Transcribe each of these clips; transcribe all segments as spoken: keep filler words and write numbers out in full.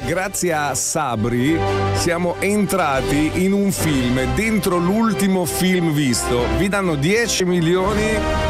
grazie a Sabri siamo entrati in un film, dentro l'ultimo film visto. Vi danno dieci milioni.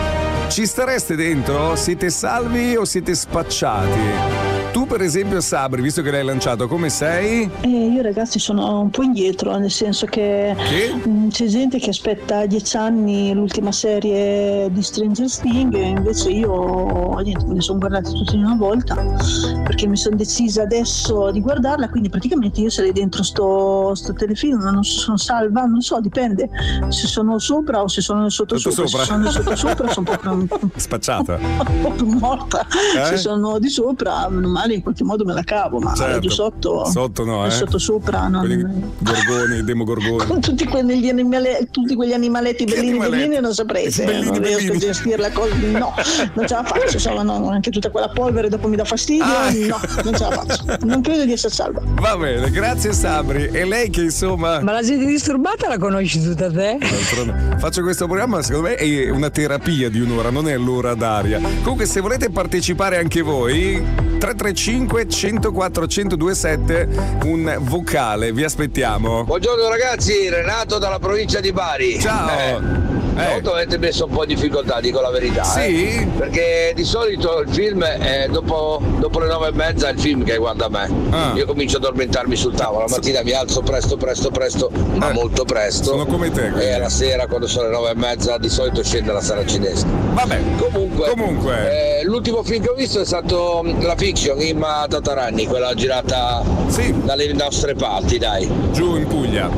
Ci stareste dentro? Siete salvi o siete spacciati? Tu per esempio, Sabri, visto che l'hai lanciato, come sei? Eh, io ragazzi sono un po' indietro, nel senso che, che? mh, c'è gente che aspetta dieci anni l'ultima serie di Stranger Things e invece io niente, me ne sono guardati tutti in una volta perché mi sono decisa adesso di guardarla, quindi praticamente io sarei dentro sto, sto telefilm, ma non so, sono salva, non so, dipende se sono sopra o se sono nel sottosopra. Sotto Se sono nel sottosopra sono un po' spacciata, un po' più morta, eh? Se sono di sopra meno male in qualche modo me la cavo, ma certo. di sotto sotto no, eh? sotto sopra non... Quelli gorgoni, demogorgoni con tutti quegli, animale, tutti quegli animaletti bellini animaletti? bellini non saprei se Bellini, non riesco bellini. a gestire la cosa, no, non ce la faccio, insomma, no, anche tutta quella polvere dopo mi dà fastidio, Ah. no, non ce la faccio, non credo di essere salva. Va bene, grazie Sabri. E lei che insomma Ma la gente disturbata la conosci tutta te? faccio questo programma, secondo me è una terapia di un'ora, non è l'ora d'aria. Comunque se volete partecipare anche voi, tre tre cinque uno zero quattro uno zero due sette, un vocale, vi aspettiamo. Buongiorno ragazzi, Renato dalla provincia di Bari. Ciao. Eh. Eh. Molto avete messo un po' in difficoltà, dico la verità. Sì? Eh? Perché di solito il film è dopo, dopo le nove e mezza il film che guarda me. Ah. Io comincio ad addormentarmi sul tavolo, la mattina mi alzo presto, presto, presto, ma Eh. molto presto. Sono come te, quindi. E alla sera, quando sono le nove e mezza, di solito scende la sala cinese. Vabbè. Comunque, Comunque. eh, l'ultimo film che ho visto è stato mm, La Fiction, Imma Tatarani, quella girata Sì. dalle nostre parti, dai. Giù in Puglia.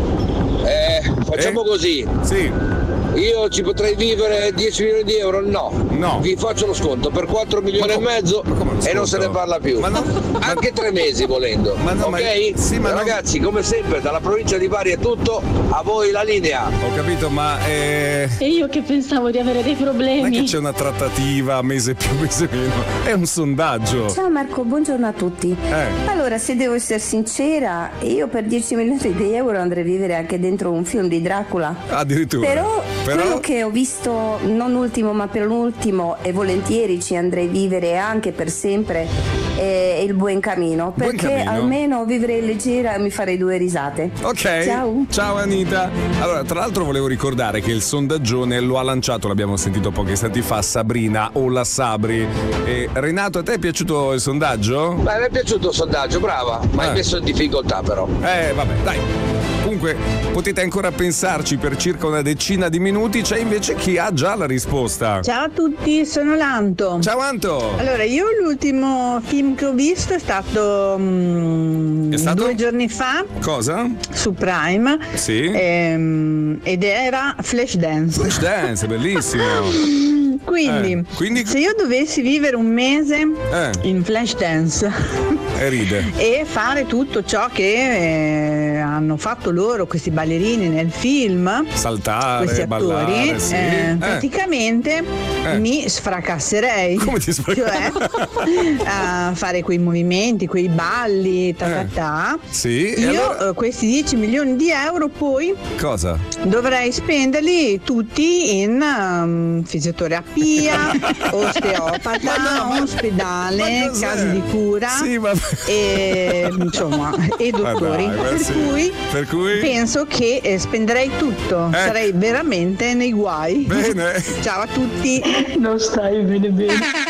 Eh, facciamo Eh? così. Sì. Io ci potrei vivere dieci milioni di euro? No. No. Vi faccio lo sconto per quattro milioni Ma e com- mezzo ma come lo e non se sconto? ne parla più. Ma no- Anche tre mesi volendo. Ma no, ok? ma- sì, ma no- Ragazzi, come sempre, dalla provincia di Bari è tutto. A voi la linea. Ho capito, ma eh, E io che pensavo di avere dei non è che problemi. c'è una trattativa mese più, mese meno. È un sondaggio. Ciao Marco, buongiorno a tutti. Eh. Allora, se devo essere sincera, io per dieci milioni di euro andrei a vivere anche dentro un film di Dracula. Addirittura. Però, Però- quello che ho visto, non ultimo ma per l'ultimo, e volentieri ci andrei a vivere anche per sempre, è Il Buon Camino. Buon Perché Camino. almeno vivrei leggera e mi farei due risate. Ok. Ciao. Ciao Anita. Allora, tra l'altro volevo ricordare che il sondaggione lo ha lanciato, l'abbiamo sentito pochi istanti fa, Sabrina o la Sabri. E Renato, a te è piaciuto il sondaggio? Beh, mi è piaciuto il sondaggio, brava. Ma Eh. hai messo in difficoltà però. Eh, vabbè, dai. Comunque potete ancora pensarci per circa una decina di minuti, c'è invece chi ha già la risposta. Ciao a tutti, sono Lanto. Ciao Anto. Allora, io l'ultimo film che ho visto è stato, mm, È stato? due giorni fa Cosa? su Prime. Sì. ehm, ed era Flashdance. Flashdance, bellissimo. Quindi, Eh, quindi- se io dovessi vivere un mese Eh. in Flashdance E ride. e fare tutto ciò che eh, hanno fatto loro, questi ballerini nel film, Saltare, questi attori, ballare, sì. eh, Eh. praticamente Eh. mi sfracasserei. Come ti sfracasserei? Cioè, a fare quei movimenti, quei balli, ta ta Eh. ta. Sì, e Io allora- eh, questi dieci milioni di euro poi Cosa? dovrei spenderli tutti in um, fisioterapia, osteopata, Ma no, ma- ospedale, ma cos'è? case di cura Sì, ma- e insomma e Ma dottori. dai, ma per, sì. cui Per cui? penso che eh, spenderei tutto, Eh. sarei veramente nei guai. Bene. Ciao a tutti. Non stai bene bene.